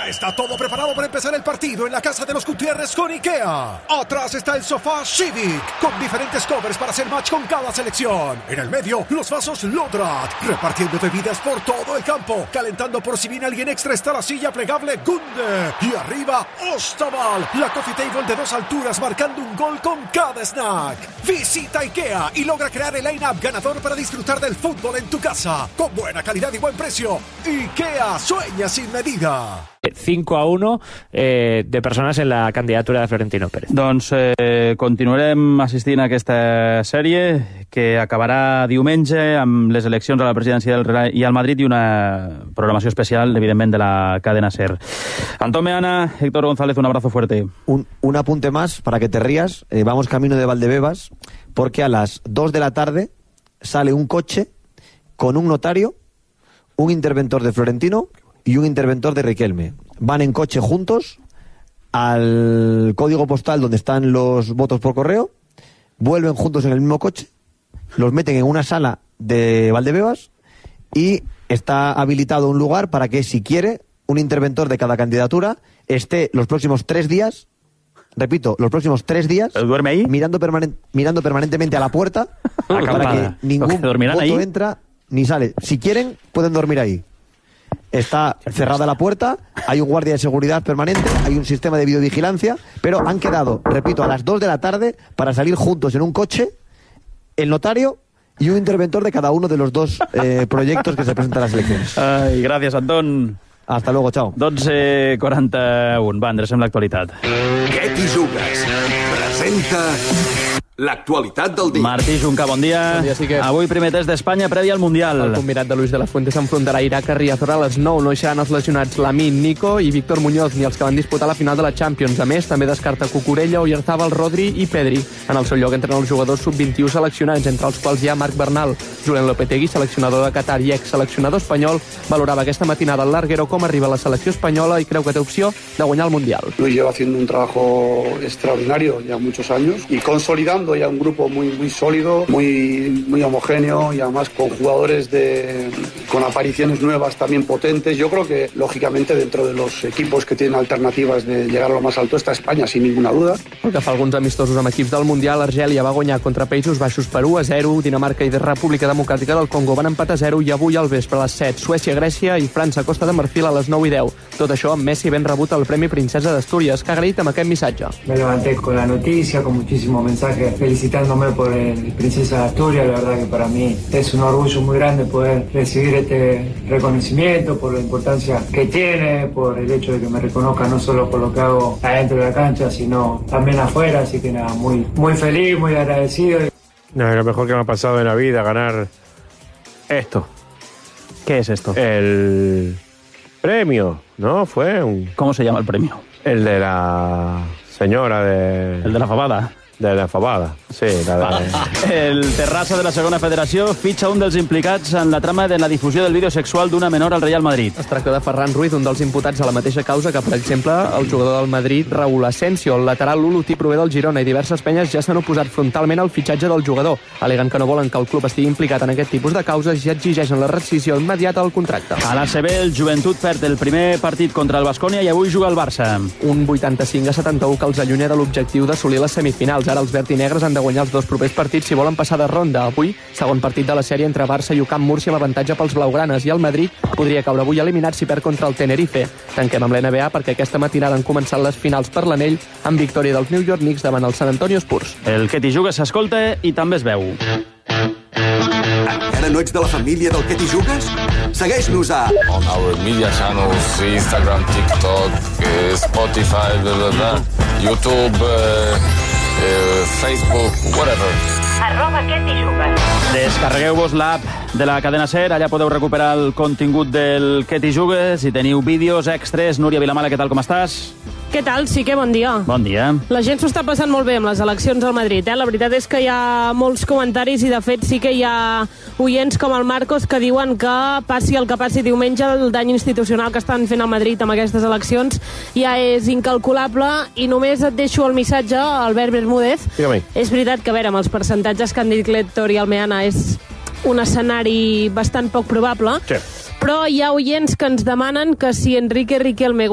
Ya está todo preparado para empezar el partido en la casa de los Gutiérrez con IKEA. Atrás está el sofá Civic, con diferentes covers para hacer match con cada selección. En el medio, los vasos Lodrat, repartiendo bebidas por todo el campo. Calentando por si viene alguien extra está la silla plegable Gunde. Y arriba, Ostaval, la coffee table de 2 alturas marcando un gol con cada snack. Visita IKEA y logra crear el line-up ganador para disfrutar del fútbol en tu casa. Con buena calidad y buen precio. IKEA sueña sin medida. 5-1 de persones en la candidatura de Florentino Pérez. Doncs continuarem assistint a aquesta sèrie que acabarà diumenge amb les eleccions a la presidència del Real i al Madrid i una programació especial, evidentment, de la cadena SER. Antón Meana, Héctor González, un abrazo fuerte. Un apunte más para que te rías. Vamos camino de Valdebebas porque a las 2 de la tarde sale un coche con un notario, un interventor de Florentino y un interventor de Riquelme. Van en coche juntos al código postal donde están los votos por correo, vuelven juntos en el mismo coche, los meten en una sala de Valdebebas y está habilitado un lugar para que, si quiere, un interventor de cada candidatura esté los próximos 3 días, repito, los próximos 3 días, ¿duerme ahí? mirando permanentemente a la puerta para que ningún voto ahí entra ni sale. Si quieren, pueden dormir ahí. Está cerrada la puerta, hay un guardia de seguridad permanente, hay un sistema de videovigilancia, pero han quedado, repito, a las 2 de la tarde para salir juntos en un coche, el notario y un interventor de cada uno de los 2 proyectos que se presentan a las elecciones. Ai, gràcies, Antón. Hasta luego, chao. 12:41. Va, endrecem l'actualitat. Què t'hi jugues? Presenta l'actualitat del dia. Martí Junca, bon dia. Bon dia, sí que... Avui primer test d'Espanya previ al Mundial. El combinat de Luis de la Fuente s'enfrontarà a Irak a Riazor a les 9. No hi seran els lesionats Lamine, Nico i Víctor Muñoz, ni els que van disputar la final de la Champions. A més, també descarta Cucurella, Oyarzabal, Rodri i Pedri. En el seu lloc entren els jugadors sub-21 seleccionats, entre els quals hi ha Marc Bernal. Julen Lopetegui, seleccionador de Qatar i ex-seleccionador espanyol, valorava aquesta matinada el larguero com arriba a la selecció espanyola i creu que té opció de guanyar el Mundial. Luis lleva haciendo un trabajo extraordinario ya muchos años y consolidando ya un grupo muy sólido, muy homogéneo y además con jugadores con apariciones nuevas también potentes. Yo creo que, lógicamente, dentro de los equipos que tienen alternativas de llegar a lo más alto está España, sin ninguna duda. Pel que fa alguns amistosos amb equips del Mundial, Argèlia va guanyar contra Països Baixos per 1-0, Dinamarca i República Democràtica del Congo van empatar 0 i avui al vespre a les 7, Suècia, Grècia i França, Costa de Marfil a les 9:10. Tot això amb Messi ben rebut el Premi Princesa d'Astúries, que ha agraït amb aquest missatge. Me levanté con la noticia, con muchísimos mensajes felicitándome por el Princesa de Asturias. La verdad que para mí es un orgullo muy grande poder recibir este reconocimiento por la importancia que tiene, por el hecho de que me reconozca no solo por lo que hago adentro de la cancha, sino también afuera. Así que nada, muy feliz, muy agradecido. No, es lo mejor que me ha pasado en la vida, ganar esto. ¿Qué es esto? El premio, ¿no? Fue un... ¿Cómo se llama el premio? El de la señora de... El de la fabada. De la fabada, sí. El Terrassa de la segona federació fitxa un dels implicats en la trama de la difusió del vídeo sexual d'una menor al Real Madrid. Es tracta de Ferran Ruiz, un dels imputats a la mateixa causa que, per exemple, el jugador del Madrid, Raúl Asensio. El lateral Lulutí prové del Girona i diverses penyes ja s'han oposat frontalment al fitxatge del jugador. Aleguen que no volen que el club estigui implicat en aquest tipus de causes i exigeixen la rescissió immediata del contracte. A l'ACB, el Joventut perd el primer partit contra el Baskonia i avui juga el Barça. Un 85-71 que els allunya de l'objectiu d'assolir les semifinals. Ara els verd i negres han de guanyar els 2 propers partits si volen passar de ronda. Avui, segon partit de la sèrie entre Barça i UCAM Múrcia amb avantatge pels blaugranes, i el Madrid podria caure avui eliminat si perd contra el Tenerife. Tanquem amb l'NBA perquè aquesta matinada han començat les finals per l'anell amb victòria dels New York Knicks davant el San Antonio Spurs. El que t'hi jugues s'escolta i també es veu. Encara no ets de la família del que t'hi jugues? Segueix-nos a... On our media channels, Instagram, TikTok, Spotify, blah, blah, blah, YouTube... Facebook, whatever. @què t'hi jugues. Descarregueu-vos l'app de la cadena SER, allà podeu recuperar el contingut del Què t'hi jugues i teniu vídeos extres. Núria Vilamala, què tal, com estàs? Què tal? Sí que bon dia. Bon dia. La gent s'ho està passant molt bé amb les eleccions al Madrid, eh? La veritat és que hi ha molts comentaris i, de fet, sí que hi ha oients com el Marcos que diuen que passi el que passi diumenge, el dany institucional que estan fent al Madrid amb aquestes eleccions ja és incalculable. I només et deixo el missatge, Albert Bermúdez. Dígame. És veritat que, a veure, amb els percentatges que han dit Héctor i Almeana és un escenari bastant poc probable, sí. Però hi ha oients que ens demanen que si Enrique Riquelme